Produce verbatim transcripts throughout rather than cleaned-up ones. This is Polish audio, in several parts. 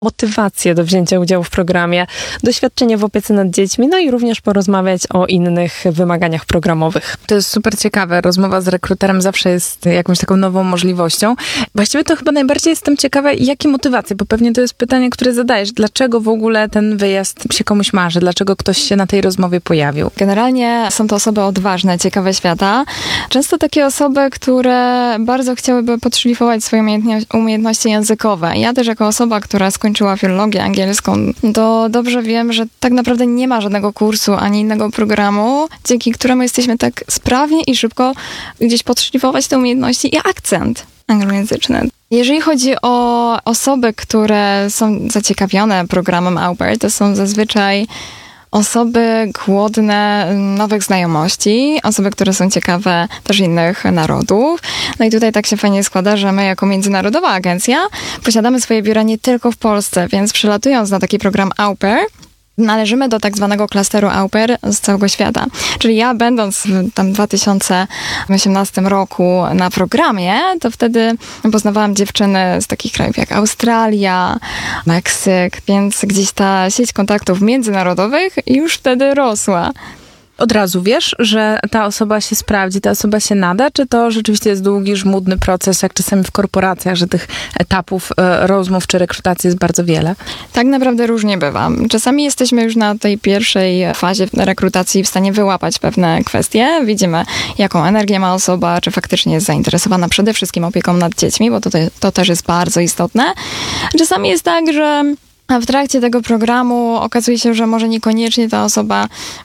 motywację do wzięcia udziału w programie, doświadczenie w opiece nad dziećmi, no i również porozmawiać o innych wymaganiach programowych. To jest super ciekawe. Rozmowa z rekruterem zawsze jest jakąś taką nową możliwością. Właściwie to chyba najbardziej jestem ciekawa, jakie motywacje, bo pewnie to jest pytanie, które zadajesz. Dlaczego w ogóle ten wyjazd się komuś marzy? Dlaczego ktoś się na tej rozmowie pojawił? Generalnie są to osoby odważne, ciekawe świata. Często takie osoby, które bardzo chciałyby podszlifować swoje umiejętności, umiejętności językowe. Ja też jako osoba, która skończyła skończyła filologię angielską, to dobrze wiem, że tak naprawdę nie ma żadnego kursu ani innego programu, dzięki któremu jesteśmy tak sprawnie i szybko gdzieś podszlifować te umiejętności i akcent anglojęzyczny. Jeżeli chodzi o osoby, które są zaciekawione programem Au Pair, to są zazwyczaj osoby głodne nowych znajomości, osoby, które są ciekawe też innych narodów. No i tutaj tak się fajnie składa, że my jako międzynarodowa agencja posiadamy swoje biura nie tylko w Polsce, więc przylatując na taki program Au Pair, należymy do tak zwanego klasteru Au Pair z całego świata. Czyli ja będąc w tam dwa tysiące osiemnastym roku na programie, to wtedy poznawałam dziewczyny z takich krajów jak Australia, Meksyk, więc gdzieś ta sieć kontaktów międzynarodowych już wtedy rosła. Od razu wiesz, że ta osoba się sprawdzi, ta osoba się nada, czy to rzeczywiście jest długi, żmudny proces, jak czasami w korporacjach, że tych etapów e, rozmów czy rekrutacji jest bardzo wiele? Tak naprawdę różnie bywa. Czasami jesteśmy już na tej pierwszej fazie rekrutacji w stanie wyłapać pewne kwestie. Widzimy, jaką energię ma osoba, czy faktycznie jest zainteresowana przede wszystkim opieką nad dziećmi, bo to, to też jest bardzo istotne. Czasami jest tak, że a w trakcie tego programu okazuje się, że może niekoniecznie ta osoba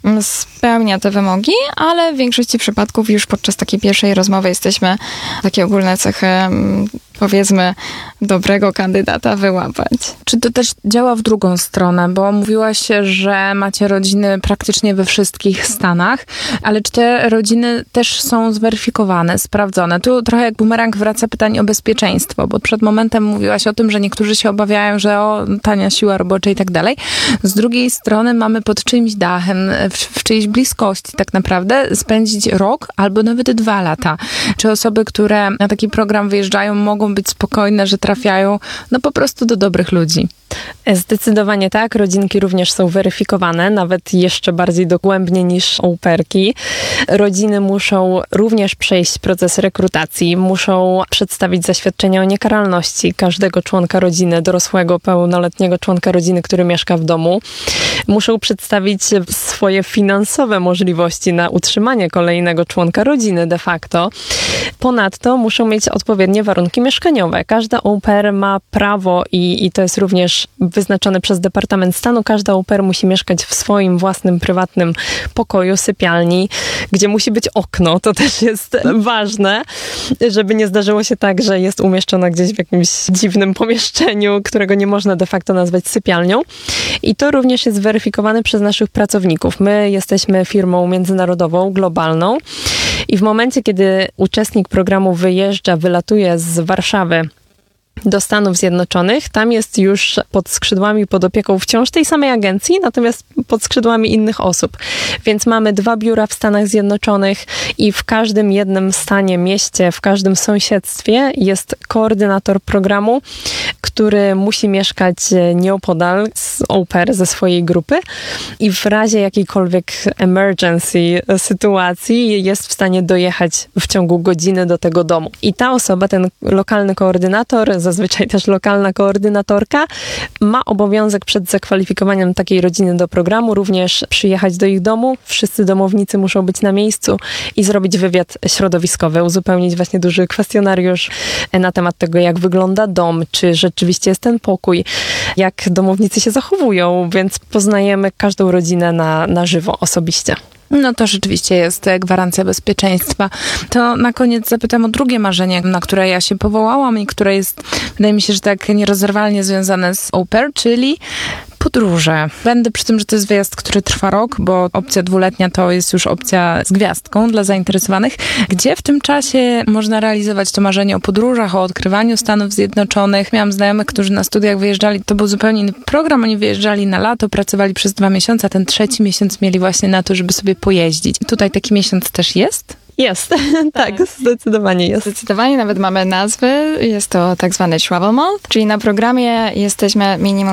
spełnia te wymogi, ale w większości przypadków już podczas takiej pierwszej rozmowy jesteśmy takie ogólne cechy, powiedzmy, dobrego kandydata wyłapać. Czy to też działa w drugą stronę? Bo mówiłaś, że macie rodziny praktycznie we wszystkich stanach, ale czy te rodziny też są zweryfikowane, sprawdzone? Tu trochę jak bumerang wraca pytanie o bezpieczeństwo, bo przed momentem mówiłaś o tym, że niektórzy się obawiają, że o, tania siła robocza i tak dalej. Z drugiej strony mamy pod czyimś dachem, w, w czyjejś bliskości tak naprawdę spędzić rok albo nawet dwa lata. Czy osoby, które na taki program wyjeżdżają, mogą być spokojne, że trafiają no po prostu do dobrych ludzi? Zdecydowanie tak. Rodzinki również są weryfikowane, nawet jeszcze bardziej dogłębnie niż au pairki. Rodziny muszą również przejść proces rekrutacji, muszą przedstawić zaświadczenie o niekaralności każdego członka rodziny, dorosłego, pełnoletniego członka rodziny, który mieszka w domu. Muszą przedstawić swoje finansowe możliwości na utrzymanie kolejnego członka rodziny de facto. Ponadto muszą mieć odpowiednie warunki mieszkaniowe. Każda au pair ma prawo i, i to jest również wyznaczone przez Departament Stanu. Każda au pair musi mieszkać w swoim własnym, prywatnym pokoju, sypialni, gdzie musi być okno. To też jest ważne, żeby nie zdarzyło się tak, że jest umieszczona gdzieś w jakimś dziwnym pomieszczeniu, którego nie można de facto nazwać sypialnią. I to również jest weryfikowane przez naszych pracowników. My jesteśmy firmą międzynarodową, globalną i w momencie, kiedy uczestnik programu wyjeżdża, wylatuje z Warszawy do Stanów Zjednoczonych, tam jest już pod skrzydłami, pod opieką wciąż tej samej agencji, natomiast pod skrzydłami innych osób. Więc mamy dwa biura w Stanach Zjednoczonych i w każdym jednym stanie, mieście, w każdym sąsiedztwie jest koordynator programu, który musi mieszkać nieopodal z au pair ze swojej grupy i w razie jakiejkolwiek emergency sytuacji jest w stanie dojechać w ciągu godziny do tego domu. I ta osoba, ten lokalny koordynator, zazwyczaj też lokalna koordynatorka, ma obowiązek przed zakwalifikowaniem takiej rodziny do programu również przyjechać do ich domu. Wszyscy domownicy muszą być na miejscu i zrobić wywiad środowiskowy, uzupełnić właśnie duży kwestionariusz na temat tego, jak wygląda dom, czy rzeczywiście jest ten pokój, jak domownicy się zachowują, więc poznajemy każdą rodzinę na, na żywo, osobiście. No to rzeczywiście jest gwarancja bezpieczeństwa. To na koniec zapytam o drugie marzenie, na które ja się powołałam i które jest, wydaje mi się, że tak nierozerwalnie związane z au pair, czyli podróże. Będę przy tym, że to jest wyjazd, który trwa rok, bo opcja dwuletnia to jest już opcja z gwiazdką dla zainteresowanych. Gdzie w tym czasie można realizować to marzenie o podróżach, o odkrywaniu Stanów Zjednoczonych? Miałam znajomych, którzy na studiach wyjeżdżali, to był zupełnie inny program, oni wyjeżdżali na lato, pracowali przez dwa miesiące, a ten trzeci miesiąc mieli właśnie na to, żeby sobie pojeździć. Tutaj taki miesiąc też jest? Jest, tak, zdecydowanie jest. Zdecydowanie nawet mamy nazwy, jest to tak zwany Travel Month, czyli na programie jesteśmy minimum